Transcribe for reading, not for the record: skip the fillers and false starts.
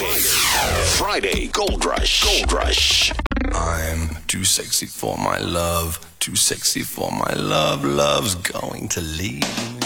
Friday Gold Rush. Gold Rush. I'm too sexy for my love. Too sexy for my love. Love's going to leave me.